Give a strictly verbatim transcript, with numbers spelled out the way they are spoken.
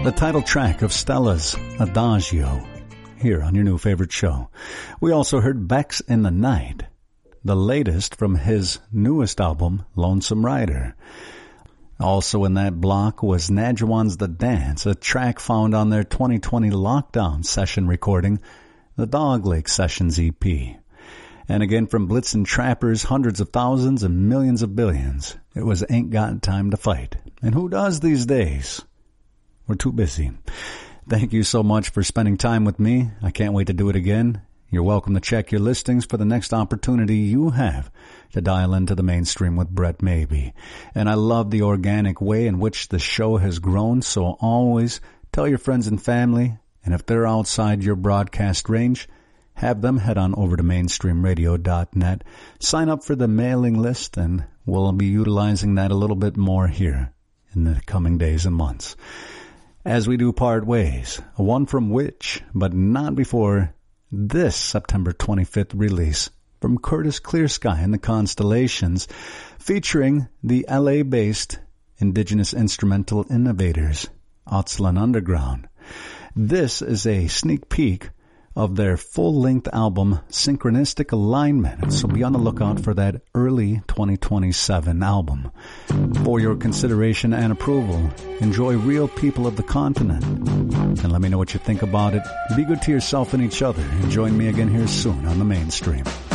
The title track of Stella's Adagio, here on your new favorite show. We also heard Bex in the Night, the latest from his newest album, Lonesome Rider. Also in that block was Nadjuan's The Dance, a track found on their twenty twenty lockdown session recording, the Dog Lake Sessions E P. And again from Blitzen Trapper's Hundreds of Thousands and Millions of Billions, it was Ain't Got Time to Fight. And who does these days? We're too busy. Thank you so much for spending time with me. I can't wait to do it again. You're welcome to check your listings for the next opportunity you have to dial into the mainstream with Brett Maybe. And I love the organic way in which the show has grown, so always tell your friends and family, and if they're outside your broadcast range, have them head on over to mainstream radio dot net, sign up for the mailing list, and we'll be utilizing that a little bit more here in the coming days and months. As we do part ways, one from which, but not before this September twenty-fifth release from Curtis Clearsky and the Constellations, featuring the L A-based indigenous instrumental innovators, Aztlan Underground. This is a sneak peek of their full-length album, Synchronistic Alignment, so be on the lookout for that early twenty twenty-seven album. For your consideration and approval, enjoy Real People of the Continent, and let me know what you think about it. Be good to yourself and each other, and join me again here soon on the Mainstream.